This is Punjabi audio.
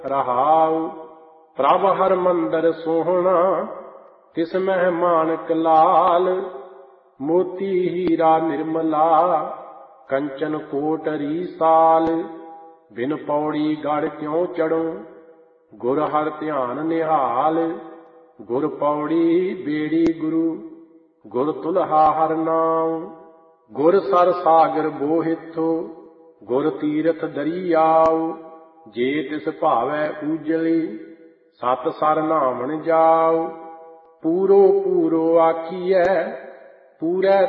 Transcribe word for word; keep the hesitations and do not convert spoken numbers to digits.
ਰਹਾਉ। ਪ੍ਰਭ ਹਰ ਮੰਦਰ ਸੋਹਣਾ ਤਿਸ ਮਹਿ ਮਾਨਕ ਲਾਲ। ਮੋਤੀ ਹੀਰਾ ਨਿਰਮਲਾ ਕੰਚਨ ਕੋਟਰੀ ਸਾਲ। ਬਿਨ ਪੌੜੀ ਗੜ ਕਿਉ ਚੜੂੰ ਗੁਰ ਹਰ ਧਿਆਨ ਨਿਹਾਲ। ਗੁਰ ਪੌੜੀ ਬੇੜੀ ਗੁਰੂ ਗੁਰ ਤੁਲਹਾ ਹਰ ਨਾਮ। ਗੁਰ ਸਰ ਸਾਗਰ ਬੋਹਿਥੁ ਗੁਰ ਤੀਰਥ ਦਰਿਆਉ। ਜੇ ਤਿਸ ਭਾਵੈ ਊਜਲੀ ਸਤ ਸਰ ਨਾਵਣ ਜਾਉ। ਪੂਰੋ ਪੂਰੋ ਆਖੀਐ ਪੂਰੈ